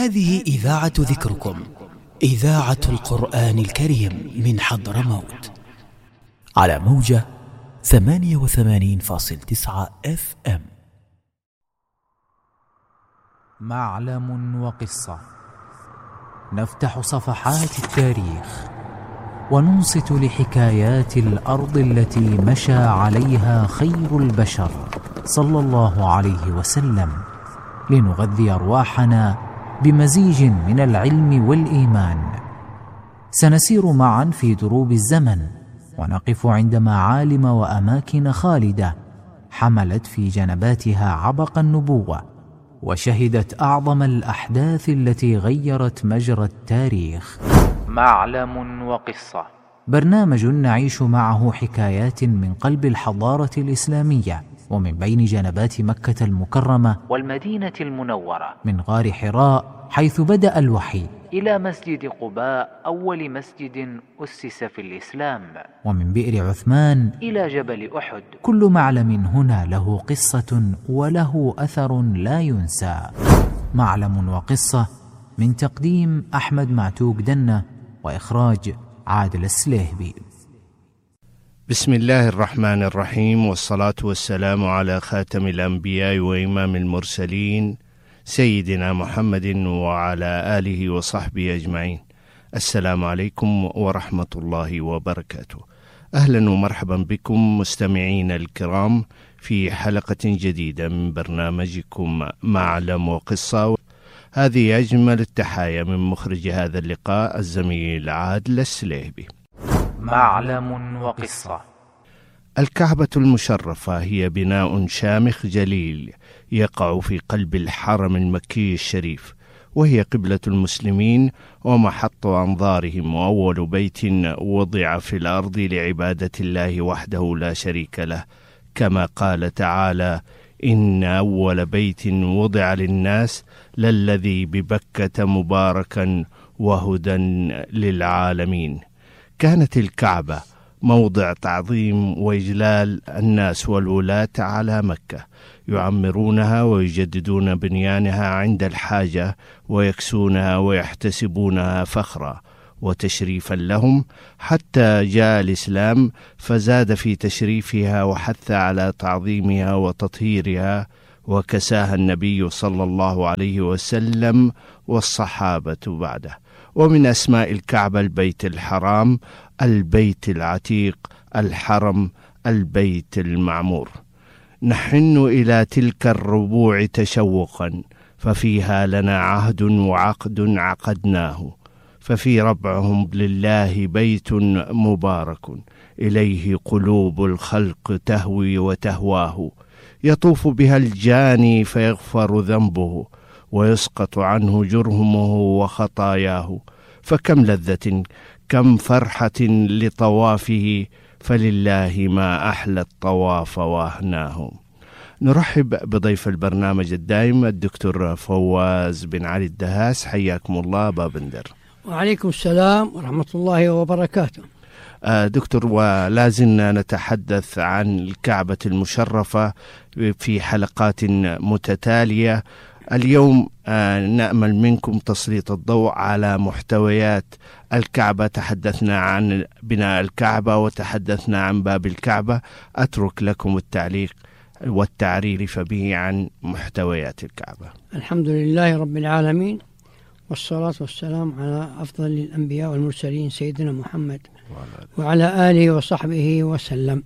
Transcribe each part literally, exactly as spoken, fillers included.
هذه إذاعة ذكركم، إذاعة القرآن الكريم من حضرموت، على موجة ثمانية وثمانين فاصلة تسعة اف ام. معلم وقصة، نفتح صفحات التاريخ وننصت لحكايات الأرض التي مشى عليها خير البشر صلى الله عليه وسلم، لنغذي أرواحنا بمزيج من العلم والإيمان. سنسير معا في دروب الزمن ونقف عند معالم وأماكن خالدة حملت في جنباتها عبق النبوة، وشهدت أعظم الأحداث التي غيرت مجرى التاريخ. معلم وقصة، برنامج نعيش معه حكايات من قلب الحضارة الإسلامية ومن بين جنبات مكة المكرمة والمدينة المنورة، من غار حراء حيث بدأ الوحي إلى مسجد قباء أول مسجد أسس في الإسلام، ومن بئر عثمان إلى جبل أحد. كل معلم هنا له قصة وله أثر لا ينسى. معلم وقصة، من تقديم أحمد معتوق دنة وإخراج عادل السليهبي. بسم الله الرحمن الرحيم، والصلاة والسلام على خاتم الأنبياء وإمام المرسلين سيدنا محمد وعلى آله وصحبه أجمعين. السلام عليكم ورحمة الله وبركاته. أهلا ومرحبا بكم مستمعين الكرام في حلقة جديدة من برنامجكم معلم وقصة. هذه أجمل التحايا من مخرج هذا اللقاء الزميل عادل السليهبي. معلم وقصة. الكعبة المشرفة هي بناء شامخ جليل يقع في قلب الحرم المكي الشريف، وهي قبلة المسلمين ومحط أنظارهم، وأول بيت وضع في الأرض لعبادة الله وحده لا شريك له، كما قال تعالى: إن أول بيت وضع للناس للذي ببكة مباركا وهدى للعالمين. كانت الكعبة موضع تعظيم وإجلال الناس والولاة على مكة، يعمرونها ويجددون بنيانها عند الحاجة، ويكسونها ويحتسبونها فخرا وتشريفا لهم، حتى جاء الإسلام فزاد في تشريفها وحث على تعظيمها وتطهيرها، وكساها النبي صلى الله عليه وسلم والصحابة بعده. ومن أسماء الكعبة البيت الحرام، البيت العتيق، الحرم، البيت المعمور. نحن إلى تلك الربوع تشوقا، ففيها لنا عهد وعقد عقدناه، ففي ربعهم لله بيت مبارك، إليه قلوب الخلق تهوي وتهواه، يطوف بها الجاني فيغفر ذنبه، ويسقط عنه جرهمه وخطاياه، فكم لذة كم فرحة لطوافه، فلله ما أحلى الطواف وأهناه. نرحب بضيف البرنامج الدائم الدكتور فواز بن علي الدهاس. حياكم الله بابندر. وعليكم السلام ورحمة الله وبركاته. دكتور، ولازلنا نتحدث عن الكعبة المشرفة في حلقات متتالية. اليوم نأمل منكم تسليط الضوء على محتويات الكعبة. تحدثنا عن بناء الكعبة وتحدثنا عن باب الكعبة، أترك لكم التعليق والتعريف به عن محتويات الكعبة. الحمد لله رب العالمين، والصلاة والسلام على أفضل الأنبياء والمرسلين سيدنا محمد وعلى آله وصحبه وسلم.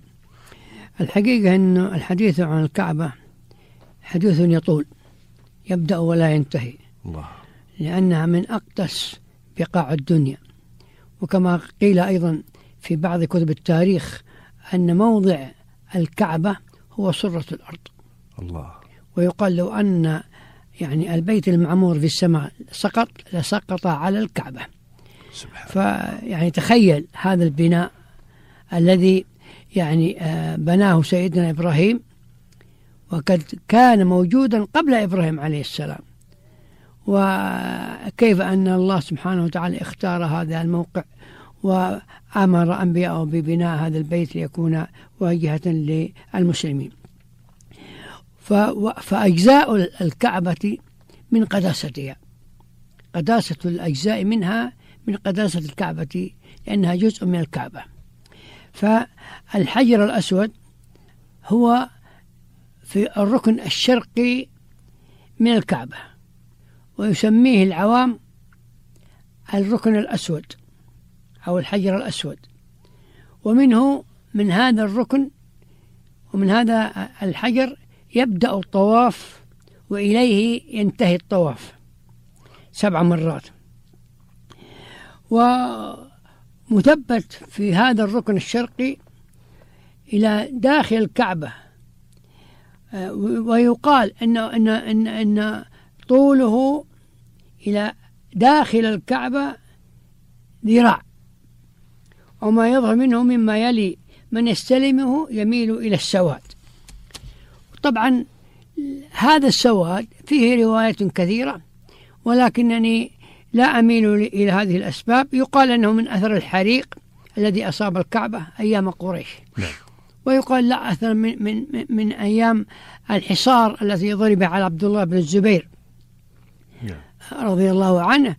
الحقيقة أن الحديث عن الكعبة حديث يطول، يبدأ ولا ينتهي، الله. لأنها من أقدس بقاع الدنيا، وكما قيل أيضا في بعض كتب التاريخ أن موضع الكعبة هو سرة الأرض، الله. ويقال لو أن يعني البيت المعمور في السماء سقط لسقط على الكعبة. فيعني تخيل هذا البناء الذي يعني بناه سيدنا إبراهيم، وقد كان موجودا قبل إبراهيم عليه السلام، وكيف أن الله سبحانه وتعالى اختار هذا الموقع وأمر أنبياءه ببناء هذا البيت ليكون واجهة للمسلمين. فأجزاء الكعبة من قداستها، قداسة الأجزاء منها من قداسة الكعبة لأنها جزء من الكعبة. فالحجر الأسود هو في الركن الشرقي من الكعبة، ويسميه العوام الركن الأسود أو الحجر الأسود. ومنه من هذا الركن ومن هذا الحجر يبدأ الطواف وإليه ينتهي الطواف سبع مرات. ومثبت في هذا الركن الشرقي إلى داخل الكعبة، ويقال إن إن إن إن طوله إلى داخل الكعبة ذراع، وما يظهر منه مما يلي من يستلمه يميل إلى السواد. طبعا هذا السواد فيه روايات كثيرة، ولكنني لا أميل إلى هذه الأسباب. يقال أنه من أثر الحريق الذي أصاب الكعبة أيام قريش، ويقال لا أثر من, من, من أيام الحصار الذي ضرب على عبد الله بن الزبير رضي الله عنه،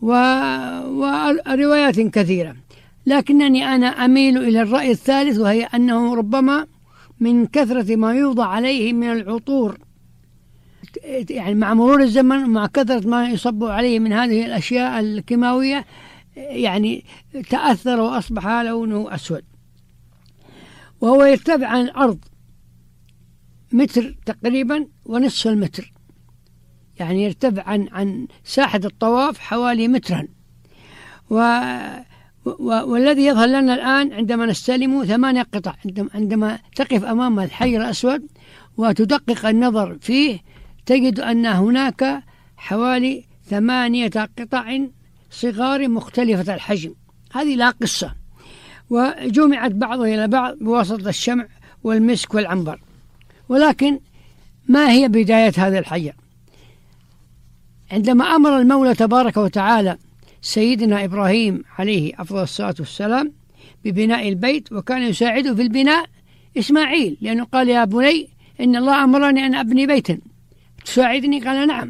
وروايات كثيرة. لكنني أنا أميل إلى الرأي الثالث، وهي أنه ربما من كثرة ما يوضع عليه من العطور، يعني مع مرور الزمن مع كثرة ما يصب عليه من هذه الأشياء الكيماوية، يعني تأثر وأصبح لونه أسود. وهو يرتفع عن الأرض متر تقريبا ونصف المتر، يعني يرتفع عن عن ساحة الطواف حوالي مترا. و والذي يظهر لنا الآن عندما نستلمه ثمانية قطع. عندما تقف أمام الحجر الأسود وتدقق النظر فيه تجد أن هناك حوالي ثمانية قطع صغار مختلفة الحجم. هذه لا قصة، وجمعت بعضها إلى بعض بواسطة الشمع والمسك والعنبر. ولكن ما هي بداية هذا الحجر؟ عندما أمر المولى تبارك وتعالى سيدنا إبراهيم عليه أفضل الصلاة والسلام ببناء البيت، وكان يساعده في البناء إسماعيل، لأنه قال يا بني إن الله أمرني أن أبني بيتا تساعدني، قال نعم.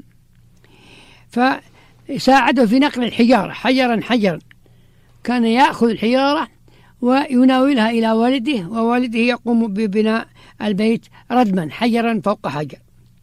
فساعده في نقل الحجارة حجرا حجرا، كان يأخذ الحجارة ويناولها إلى والده، ووالده يقوم ببناء البيت ردما حجرا فوق حجر.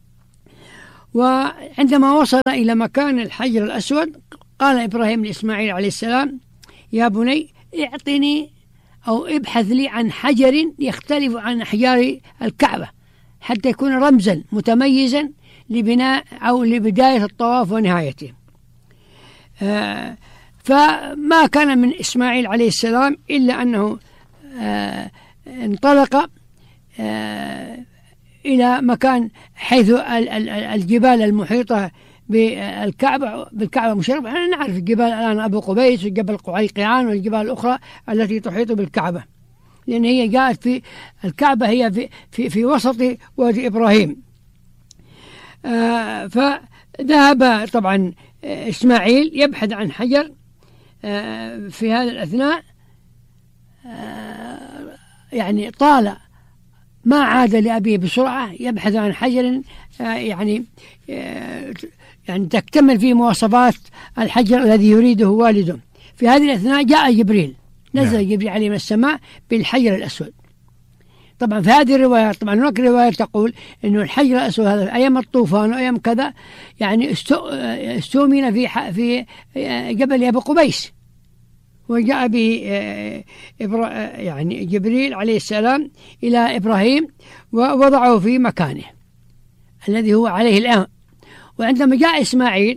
وعندما وصل إلى مكان الحجر الأسود قال إبراهيم لإسماعيل عليه السلام يا بني اعطني أو ابحث لي عن حجر يختلف عن أحجار الكعبة حتى يكون رمزا متميزا لبناء أو لبداية الطواف ونهايته. آه فما كان من إسماعيل عليه السلام إلا أنه آه انطلق آه إلى مكان حيث الجبال المحيطة بالكعبة بالكعبة مشرفة. احنا نعرف الجبال الآن أبو قبيس وجبل قعيقعان والجبال الأخرى التي تحيط بالكعبة، لأن هي جاءت في الكعبة هي في في, في وسط وادي إبراهيم. آه فذهب طبعا إسماعيل يبحث عن حجر. آه في هذا الأثناء آه يعني طال ما عاد لأبيه بسرعة يبحث عن حجر آه يعني آه يعني تكتمل فيه مواصفات الحجر الذي يريده والده. في هذه الأثناء جاء جبريل، نزل نعم. جبريل عليه من السماء بالحجر الأسود. طبعا في هذه الروايات طبعا هناك رواية تقول إنه الحجر الأسود هذا أيام الطوفان وأيام كذا يعني استؤمن في في جبل أبو قبيس، وجاء به يعني جبريل عليه السلام إلى إبراهيم ووضعه في مكانه الذي هو عليه الآن. وعندما جاء إسماعيل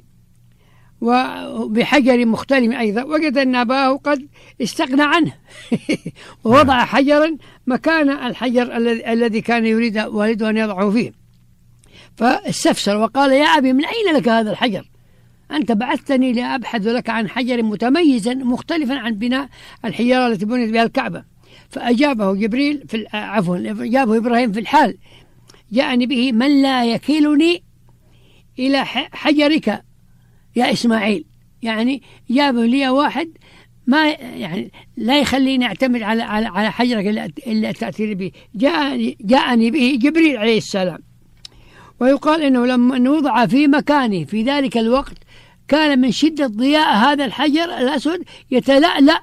وبحجر مختلف أيضا وجد أن أباه قد استغنى عنه ووضع حجرا مكان الحجر الذي كان يريد والده أن يضعه فيه. فاستفسر وقال يا أبي من أين لك هذا الحجر؟ أنت بعثتني لأبحث لك عن حجر متميز مختلفا عن بناء الحجارة التي بنيت بها الكعبة. فأجابه جبريل في عفوا أجابه إبراهيم في الحال جاءني به من لا يكلني إلى حجرك يا إسماعيل، يعني جاب لي واحد ما يعني لا يخليني أعتمد على على على حجرك إلا تأتي به. جاءني جاءني به جبريل عليه السلام. ويقال إنه لما وضع في مكانه في ذلك الوقت كان من شدة ضياء هذا الحجر الأسود يتلألأ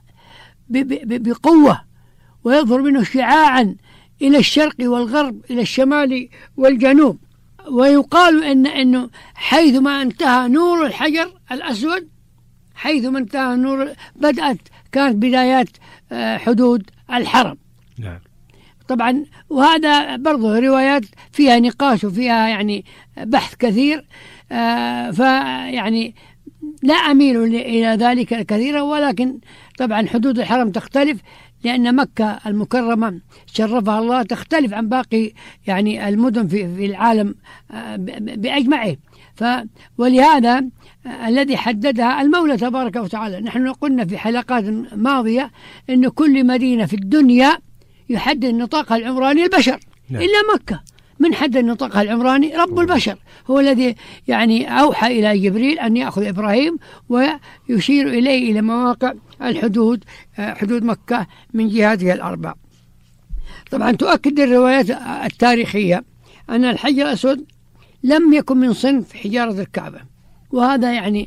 بقوة ويظهر منه شعاعا إلى الشرق والغرب إلى الشمال والجنوب. ويقال إن إنه حيثما انتهى نور الحجر الأسود حيثما انتهى نور بدأت كانت بدايات حدود الحرم. نعم. طبعا وهذا برضه روايات فيها نقاش وفيها يعني بحث كثير، فيعني لا أميل إلى ذلك كثيرا، ولكن طبعا حدود الحرم تختلف لأن مكة المكرمة شرفها الله تختلف عن باقي يعني المدن في في العالم بأجمعه. ف ولهذا الذي حددها المولى تبارك وتعالى. نحن قلنا في حلقات ماضية أن كل مدينة في الدنيا يحدد نطاقها العمراني البشر. نعم. إلا مكة من حدد نطاقها العمراني رب البشر، هو الذي يعني أوحى إلى جبريل أن يأخذ إبراهيم ويشير إليه إلى مواقع الحدود، حدود مكة من جهاتها الأربع. طبعا تؤكد الروايات التاريخية أن الحجر الأسود لم يكن من صنف حجارة الكعبة، وهذا يعني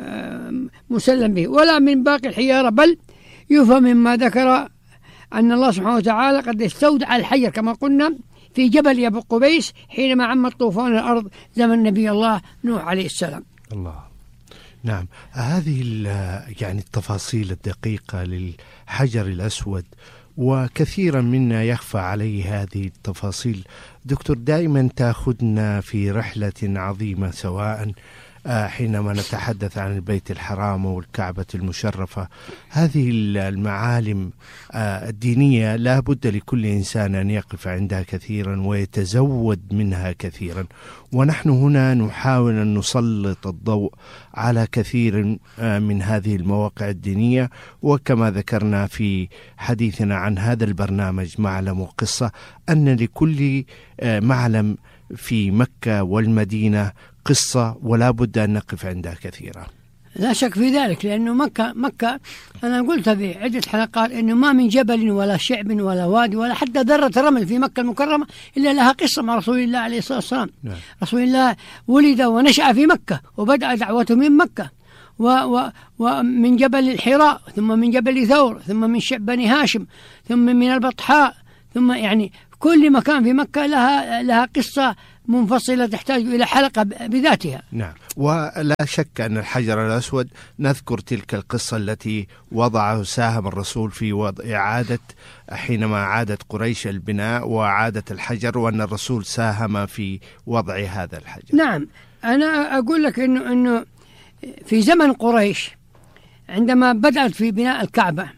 مسلم به، ولا من باقي الحجارة، بل يفهم مما ذكر أن الله سبحانه وتعالى قد استودع الحجر كما قلنا في جبل أبو قبيس حينما عم طوفان الأرض زمن نبي الله نوح عليه السلام. الله. نعم. هذه يعني التفاصيل الدقيقة للحجر الأسود وكثيرا منا يخفى عليه هذه التفاصيل. دكتور دائما تأخذنا في رحلة عظيمة، سواء حينما نتحدث عن البيت الحرام والكعبة المشرفة. هذه المعالم الدينية لا بد لكل إنسان أن يقف عندها كثيرا ويتزود منها كثيرا، ونحن هنا نحاول أن نسلط الضوء على كثير من هذه المواقع الدينية. وكما ذكرنا في حديثنا عن هذا البرنامج معلم وقصة أن لكل معلم في مكة والمدينة قصة ولا بد أن نقف عندها كثيرا. لا شك في ذلك، لأنه مكة مكة أنا قلتها في عدة حلقات أنه ما من جبل ولا شعب ولا وادي ولا حتى ذرة رمل في مكة المكرمة إلا لها قصة مع رسول الله عليه الصلاة والسلام. نعم. رسول الله ولد ونشأ في مكة وبدأ دعوته من مكة، و و ومن جبل الحراء، ثم من جبل ثور، ثم من شعب بني هاشم، ثم من البطحاء، ثم يعني كل مكان في مكة لها لها قصة منفصلة تحتاج إلى حلقة بذاتها. نعم. ولا شك أن الحجر الأسود نذكر تلك القصة التي وضعه ساهم الرسول في وضع إعادة حينما عادت قريش البناء وعادت الحجر، وأن الرسول ساهم في وضع هذا الحجر. نعم. أنا أقول لك إنه إنه في زمن قريش عندما بدأت في بناء الكعبة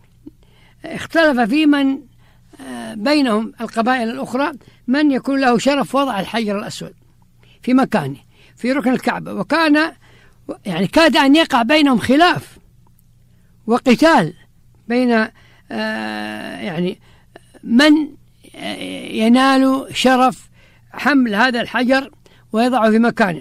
اختلف في من بينهم القبائل الأخرى من يكون له شرف وضع الحجر الأسود في مكانه في ركن الكعبة، وكان يعني كاد أن يقع بينهم خلاف وقتال بين يعني من ينال شرف حمل هذا الحجر ويضعه في مكانه.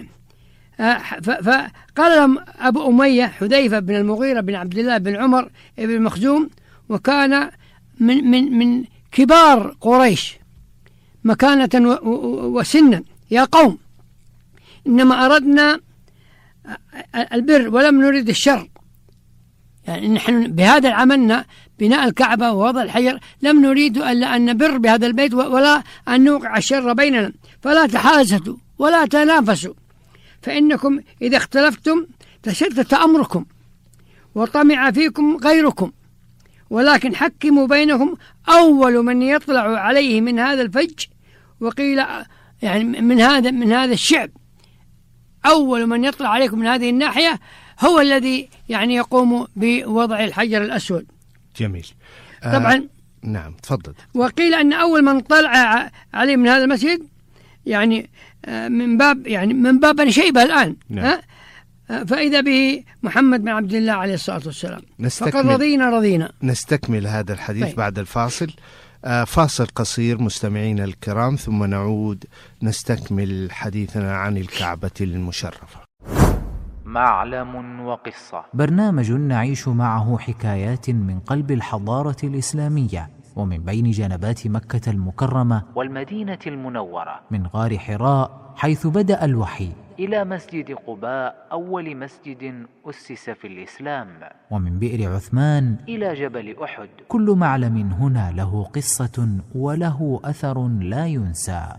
فقال لهم أبو أمية حذيفة بن المغيرة بن عبد الله بن عمر بن مخزوم، وكان من من من كبار قريش مكانة وسنا: يا قوم، إنما أردنا البر ولم نريد الشر. يعني نحن بهذا عملنا بناء الكعبة ووضع الحجر، لم نريد ألا أن نبر بهذا البيت ولا أن نوقع الشر بيننا، فلا تحاسدوا ولا تنافسوا، فإنكم إذا اختلفتم تشتت أمركم وطمع فيكم غيركم، ولكن حكموا بينهم أول من يطلع عليه من هذا الفج، وقيل يعني من هذا من هذا الشعب، أول من يطلع عليكم من هذه الناحية هو الذي يعني يقوم بوضع الحجر الأسود. جميل. طبعا آه نعم تفضل. وقيل أن أول من طلع عليه من هذا المسجد يعني من باب يعني من باب بني شيبة الآن. نعم. فإذا به محمد بن عبد الله عليه الصلاة والسلام. فقد رضينا رضينا. نستكمل هذا الحديث طيب. بعد الفاصل. آه فاصل قصير مستمعينا الكرام، ثم نعود نستكمل حديثنا عن الكعبة المشرفة. معلم وقصة، برنامج نعيش معه حكايات من قلب الحضارة الإسلامية ومن بين جنبات مكة المكرمة والمدينة المنورة، من غار حراء حيث بدأ الوحي، إلى مسجد قباء أول مسجد أسس في الإسلام، ومن بئر عثمان إلى جبل أحد. كل معلم هنا له قصة وله أثر لا ينسى.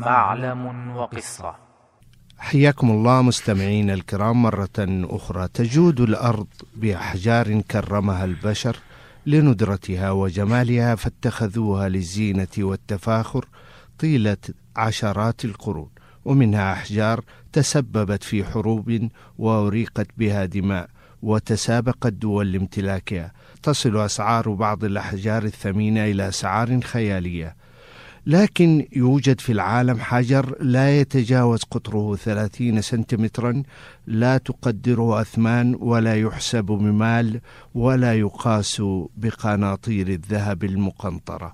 معلم وقصة. حياكم الله مستمعين الكرام مرة أخرى. تجود الأرض بأحجار كرمها البشر لندرتها وجمالها، فاتخذوها للزينة والتفاخر طيلة عشرات القرون، ومنها أحجار تسببت في حروب وأريقت بها دماء وتسابقت دول لامتلاكها. تصل أسعار بعض الأحجار الثمينة إلى أسعار خيالية، لكن يوجد في العالم حجر لا يتجاوز قطره ثلاثين سنتيمترا، لا تقدره أثمان ولا يحسب بمال ولا يقاس بقناطير الذهب المقنطرة.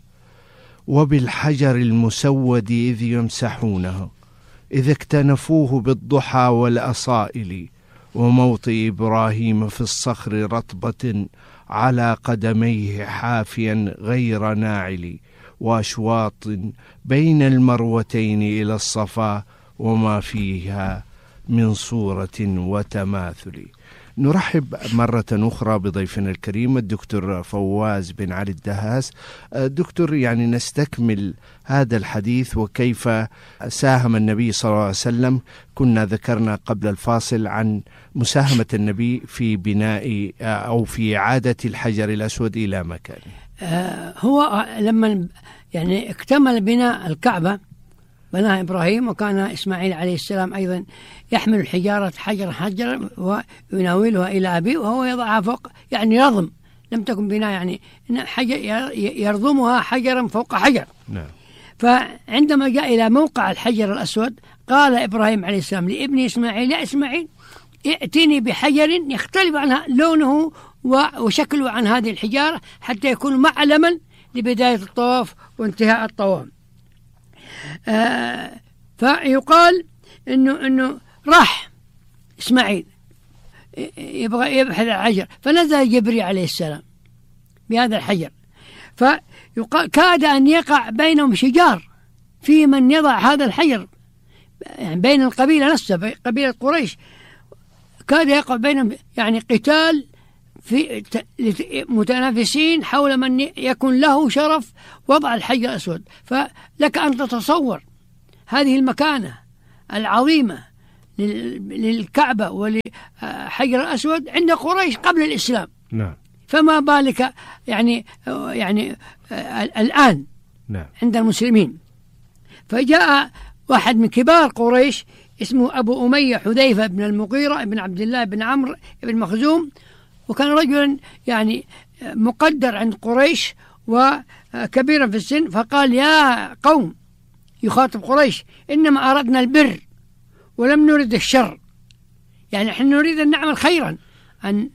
وبالحجر المسود إذ يمسحونه، إذ اكتنفوه بالضحى والأصائل، وموطئ إبراهيم في الصخر رطبة على قدميه حافيا غير ناعل، وأشواط بين المروتين إلى الصفا وما فيها من صورة وتماثل. نرحب مرة أخرى بضيفنا الكريم الدكتور فواز بن علي الدهاس. دكتور، يعني نستكمل هذا الحديث وكيف ساهم النبي صلى الله عليه وسلم. كنا ذكرنا قبل الفاصل عن مساهمة النبي في بناء أو في إعادة الحجر الأسود إلى مكانه. هو لما يعني اكتمل بناء الكعبة بناها إبراهيم، وكان إسماعيل عليه السلام أيضا يحمل الحجارة حجر حجر ويناولها إلى أبيه وهو يضعها فوق، يعني يرضم، لم تكن بناء يعني حجر يرضمها حجرا فوق حجر. نعم. فعندما جاء إلى موقع الحجر الأسود قال إبراهيم عليه السلام لابنه إسماعيل: يا إسماعيل ائتني بحجر يختلف عنها لونه وشكله عن هذه الحجارة حتى يكون معلما لبداية الطواف وانتهاء الطواف. آه فيقال إنه إنه راح إسماعيل يبغى يبحث الحجر، فنزل جبريل عليه السلام بهذا الحجر، فيقال كاد أن يقع بينهم شجار في من يضع هذا الحجر، يعني بين القبيلة نفسها، قبيلة قريش، كاد يقع بينهم يعني قتال في متنافسين حول من يكون له شرف وضع الحجر الأسود. فلك أن تتصور هذه المكانة العظيمة للكعبة ولحجر الأسود عند قريش قبل الإسلام. نعم. فما بالك يعني يعني الآن نعم. عند المسلمين. فجاء واحد من كبار قريش اسمه أبو أمية حذيفة بن المغيرة بن عبد الله بن عمرو بن مخزوم، وكان رجلا يعني مقدر عند قريش وكبيرا في السن، فقال: يا قوم، يخاطب قريش، إنما أردنا البر ولم نرد الشر، يعني نحن نريد أن نعمل خيرا، أن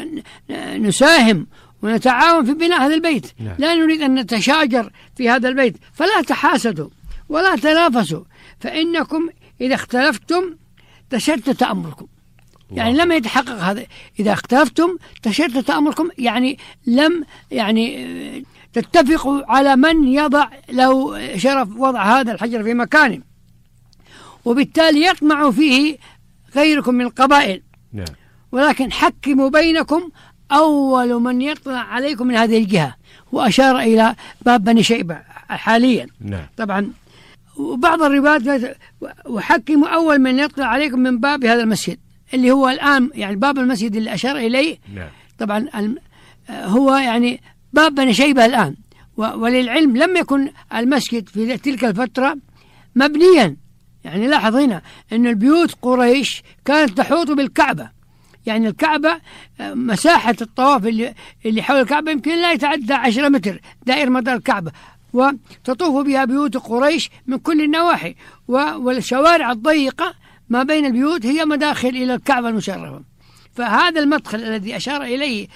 نساهم ونتعاون في بناء هذا البيت، لا نريد أن نتشاجر في هذا البيت، فلا تحاسدوا ولا تنافسوا، فإنكم إذا اختلفتم تشتت أمركم. يعني لم يتحقق هذا، إذا اختلفتم تشتت أمركم، يعني لم يعني تتفقوا على من يضع له شرف وضع هذا الحجر في مكانه، وبالتالي يطمع فيه غيركم من القبائل. نعم. ولكن حكموا بينكم أول من يطلع عليكم من هذه الجهة، وأشار إلى باب بني شيبة حاليا. نعم. طبعا وبعض الروايات وحكموا أول من يطلع عليكم من باب هذا المسجد اللي هو الآن يعني باب المسجد اللي أشار إليه. نعم. طبعا هو يعني باب بني شيبة الآن، وللعلم لم يكن المسجد في تلك الفترة مبنيا. يعني لاحظ هنا أن البيوت قريش كانت تحوط بالكعبة، يعني الكعبة مساحة الطواف اللي, اللي حول الكعبة يمكن لا يتعدى عشرة متر دائر مدار الكعبة، وتطوف بها بيوت قريش من كل النواحي، والشوارع الضيقة ما بين البيوت هي مداخل إلى الكعبة المشرفة. فهذا المدخل الذي أشار إليه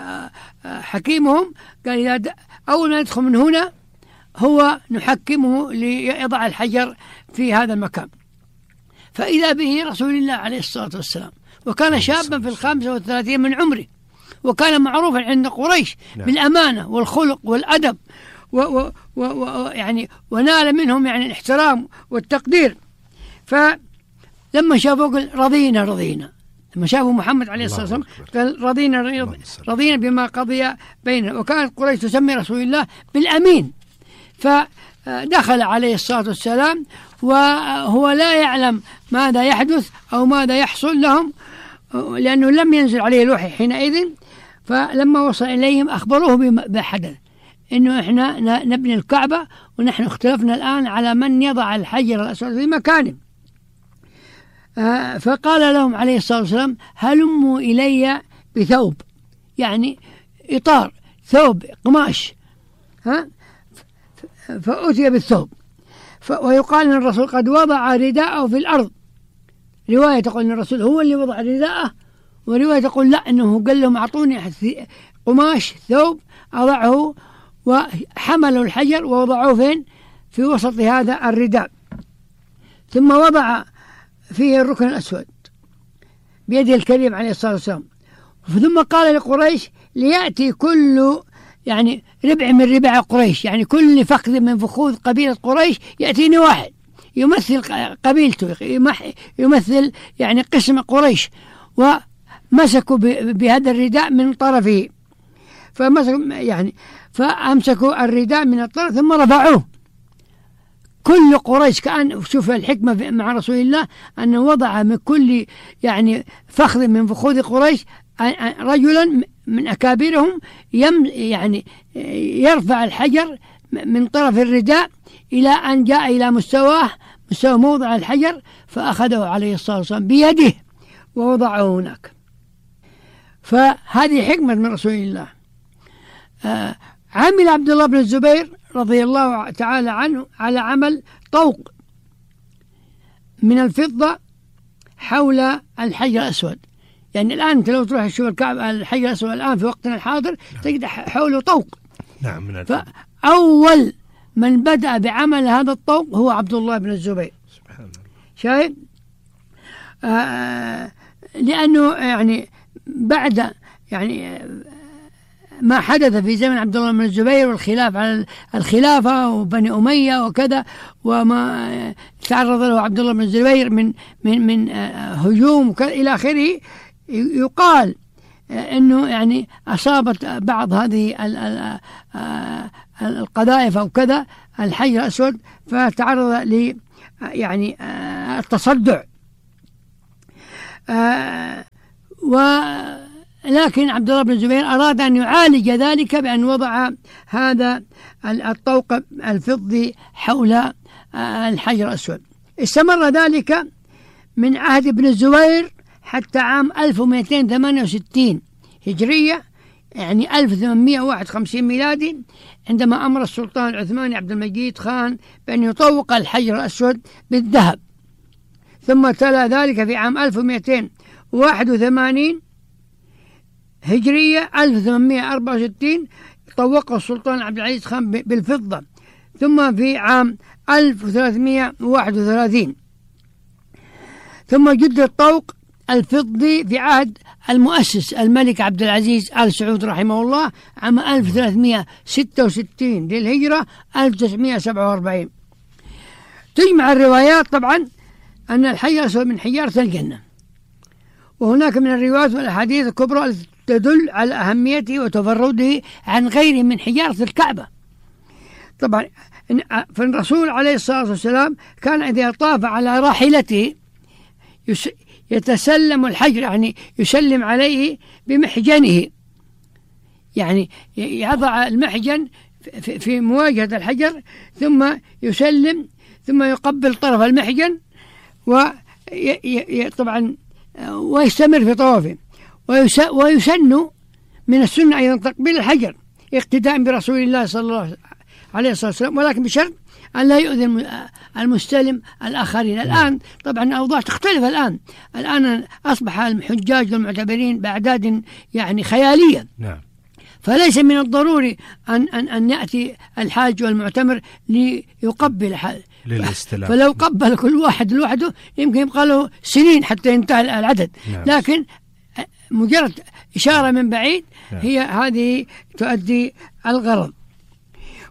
حكيمهم قال: إذا أول ما يدخل من هنا هو نحكمه ليضع الحجر في هذا المكان. فإذا به رسول الله عليه الصلاة والسلام، وكان شابا في الخامسة والثلاثين من عمره، وكان معروفا عند قريش بالأمانة والخلق والأدب و و و يعني ونال منهم يعني الاحترام والتقدير. فلما شافوا قال رضينا رضينا، لما شافوا محمد عليه الصلاة والسلام قال رضينا رضينا بما قضي بيننا. وكانت قريش تسمي رسول الله بالأمين، فدخل عليه الصلاة والسلام وهو لا يعلم ماذا يحدث أو ماذا يحصل لهم، لأنه لم ينزل عليه الوحي حينئذ. فلما وصل إليهم أخبروه بحدث، إنه إحنا نبني الكعبة ونحن اختلفنا الآن على من يضع الحجر الأسود في مكانه. فقال لهم عليه الصلاة والسلام هلموا إلي بثوب، يعني إطار ثوب قماش، ها فأتي بالثوب. ويقال أن الرسول قد وضع رداءه في الأرض، رواية تقول أن الرسول هو اللي وضع رداءه، ورواية تقول لا أنه قال لهم أعطوني قماش ثوب أضعه، وحملوا الحجر ووضعوه فين؟ في وسط هذا الرداء، ثم وضع فيه الركن الأسود بيده الكريم عليه الصلاة والسلام. ثم قال لقريش ليأتي كل يعني ربع من ربع قريش، يعني كل فخذ من فخوذ قبيلة قريش يأتيني واحد يمثل قبيلته، يمثل يعني قسم قريش. ومسكوا بهذا الرداء من طرفه، فمسكوا يعني فأمسكوا الرداء من الطرف ثم رفعوه. كل قريش كأن شوف الحكمة مع رسول الله أنه وضع من كل يعني فخذ من فخوذ قريش رجلا من أكابرهم يم يعني يرفع الحجر من طرف الرداء إلى أن جاء إلى مستواه مستوى موضع الحجر، فأخذه عليه الصلاة والسلام بيده ووضعه هناك. فهذه حكمة من رسول الله. آه عمل عبد الله بن الزبير رضي الله تعالى عنه على عمل طوق من الفضة حول الحجر الأسود. يعني الآن أنت لو تروح تشوف الكعبة الحجر الأسود الآن في وقتنا الحاضر تجد حوله طوق. نعم من الفضة. فأول من بدأ بعمل هذا الطوق هو عبد الله بن الزبير. سبحان الله. شايف؟ آه لأنه يعني بعد يعني ما حدث في زمن عبد الله بن الزبير والخلاف على الخلافة وبني أمية وكذا، وما تعرض له عبد الله بن الزبير من من من هجوم إلى آخره، يقال إنه يعني أصابت بعض هذه القذائف أو كذا الحجر الأسود، فتعرض ل يعني التصدع. و لكن عبد الله بن الزبير أراد أن يعالج ذلك بأن وضع هذا الطوق الفضي حول الحجر الأسود. استمر ذلك من عهد ابن الزبير حتى عام ألف ومئتين وثمانية وستين هجرية، يعني ألف وثمانمئة وواحد وخمسين ميلادي، عندما أمر السلطان العثماني عبد المجيد خان بأن يطوق الحجر الأسود بالذهب. ثم تلا ذلك في عام ألف ومئتين وواحد وثمانين هجرية ألف وثمانمئة وأربعة وستين طوقه السلطان عبد العزيز خان بالفضة. ثم في عام ألف وثلاثمئة وواحد وثلاثين ثم جد الطوق الفضي في عهد المؤسس الملك عبد العزيز آل سعود رحمه الله عام ألف وثلاثمئة وستة وستين للهجرة ألف وتسعمئة وسبعة وأربعين. تجمع الروايات طبعا أن الحجر الأسود من حجارة الجنة، وهناك من الروايات والأحاديث الكبرى التي تدل على أهميته وتفرده عن غيره من حجارة الكعبة. طبعا فالرسول عليه الصلاة والسلام كان إذا طاف على راحلته يتسلم الحجر، يعني يسلم عليه بمحجنه، يعني يضع المحجن في مواجهة الحجر ثم يسلم ثم يقبل طرف المحجن، وطبعا ويستمر في طوافه. ويسن من السنة أيضا تقبيل الحجر اقتداء برسول الله صلى الله عليه والسلام، ولكن بشرط أن لا يؤذي المستلم الآخرين. الآن طبعا الأوضاع تختلف، الآن الآن أصبح الحجاج والمعتبرين بأعداد يعني خيالية. نعم. فليس من الضروري أن أن أن يأتي الحاج والمعتمر ليقبل للاستلام. فلو قبل كل واحد لوحده يمكن يبقى له سنين حتى ينتهي العدد. نعم. لكن مجرد إشارة من بعيد. نعم. هي هذه تؤدي الغرض.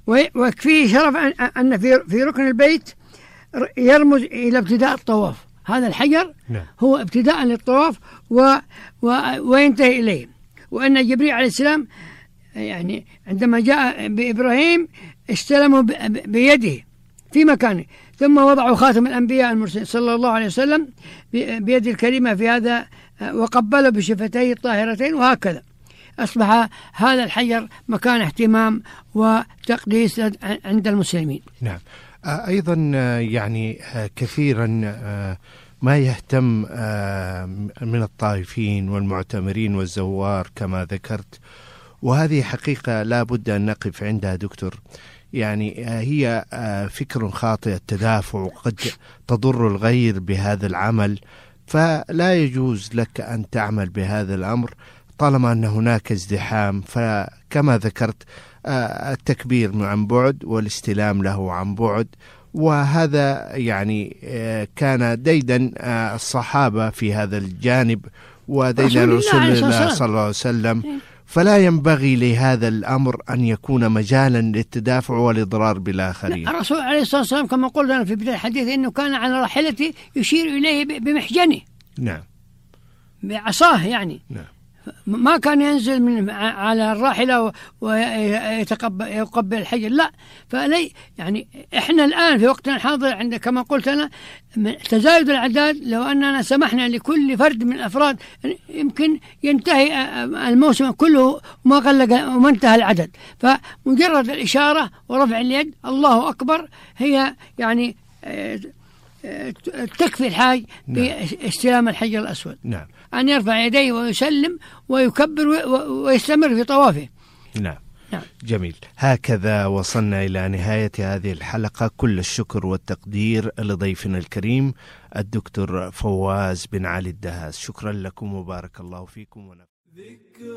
ويكفيه شرف أن في ركن البيت يرمز إلى ابتداء الطواف. هذا الحجر هو ابتداء للطواف و و وينتهي إليه. وأن جبريل عليه السلام يعني عندما جاء بإبراهيم استلمه بيده في مكانه، ثم وضعوا خاتم الأنبياء المرسلين صلى الله عليه وسلم بيد الكريمة في هذا، وقبله بشفتيه الطاهرتين، وهكذا أصبح هذا الحجر مكان اهتمام وتقديس عند المسلمين. نعم. أيضا يعني كثيرا ما يهتم من الطائفين والمعتمرين والزوار كما ذكرت، وهذه حقيقة لا بد أن نقف عندها دكتور. يعني هي فكر خاطئ التدافع، وقد تضر الغير بهذا العمل، فلا يجوز لك أن تعمل بهذا الأمر طالما أن هناك ازدحام. فكما ذكرت التكبير عن بعد والاستلام له عن بعد، وهذا يعني كان ديدا الصحابة في هذا الجانب وديدا رسول الله صلى الله عليه وسلم، فلا ينبغي لهذا الأمر أن يكون مجالا للتدافع والإضرار بالآخرين. الرسول عليه الصلاة والسلام كما قلنا في بداية الحديث إنه كان على راحلته يشير إليه بمحجنه، نعم، بعصاه يعني، نعم، ما كان ينزل من على الراحلة ويتقبل يقبل الحجر، لا. فلي يعني إحنا الآن في وقتنا الحاضر عند كما قلت أنا تزايد الأعداد، لو أننا سمحنا لكل فرد من الأفراد يمكن ينتهي الموسم كله وما غلق وما انتهى العدد. فمجرد الإشارة ورفع اليد الله أكبر هي يعني تكفي الحاج باستلام الحجر الأسود. نعم. أن يرفع يديه ويسلم ويكبر ويستمر في طوافه. نعم. نعم. جميل. هكذا وصلنا إلى نهاية هذه الحلقة. كل الشكر والتقدير لضيفنا الكريم الدكتور فواز بن علي الدهاس. شكرا لكم وبارك الله فيكم.